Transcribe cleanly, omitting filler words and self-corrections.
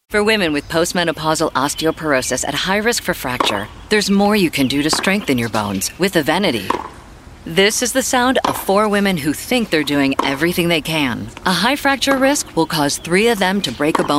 For women with postmenopausal osteoporosis at high risk for fracture, there's more you can do to strengthen your bones with Evenity. This is the sound of 4 women who think they're doing everything they can. A high fracture risk will cause 3 of them to break a bone